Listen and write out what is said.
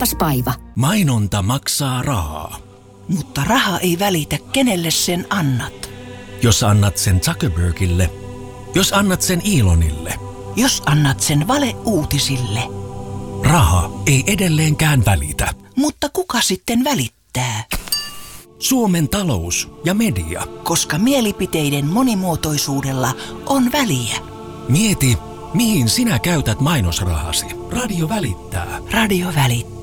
Olipas paiva. Mainonta maksaa rahaa. Mutta raha ei välitä, kenelle sen annat. Jos annat sen Zuckerbergille, jos annat sen Elonille, jos annat sen valeuutisille. Raha ei edelleenkään välitä. Mutta kuka sitten välittää? Suomen talous ja media. Koska mielipiteiden monimuotoisuudella on väliä. Mieti, mihin sinä käytät mainosrahasi. Radio välittää. Radio välittää.